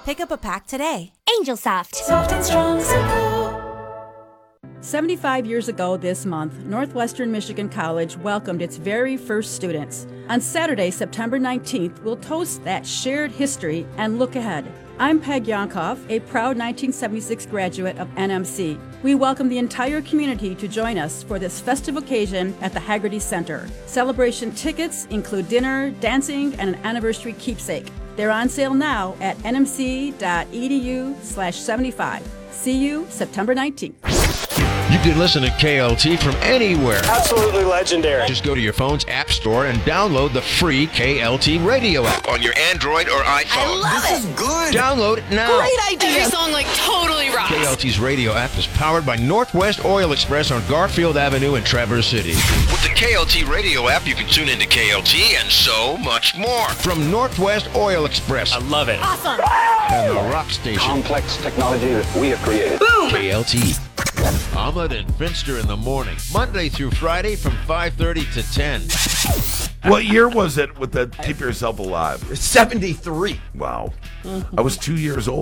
Pick up a pack today. Angel Soft. Soft and strong, simple. 75 years ago this month, Northwestern Michigan College welcomed its very first students. On Saturday, September 19th, we'll toast that shared history and look ahead. I'm Peg Yonkoff, a proud 1976 graduate of NMC. We welcome the entire community to join us for this festive occasion at the Hagerty Center. Celebration tickets include dinner, dancing, and an anniversary keepsake. They're on sale now at nmc.edu/75. See you September 19th. You can listen to KLT from anywhere. Absolutely legendary. Just go to your phone's app store and download the free KLT radio app on your Android or iPhone. This is good. Download it now. Great idea. Every song totally rocks. KLT's radio app is powered by Northwest Oil Express on Garfield Avenue in Traverse City. With the KLT radio app, you can tune into KLT and so much more. From Northwest Oil Express. I love it. Awesome. And the rock station. Complex technology that we have created. Boom. KLT. Omelet and Finster in the morning, Monday through Friday from 5:30 to 10. What year was it with the Keep Yourself Alive? 73. Wow. I was 2 years old.